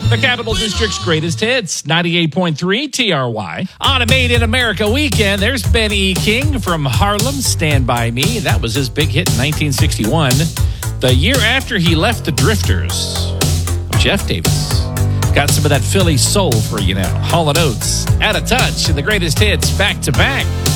The Capital District's greatest hits, 98.3 TRY. On a Made in America weekend, there's Ben E. King from Harlem, Stand By Me. That was his big hit in 1961. The year after he left the Drifters, Jeff Davis. Got some of that Philly soul for you now. Hall & Oates, Out of Touch, and the greatest hits back to back.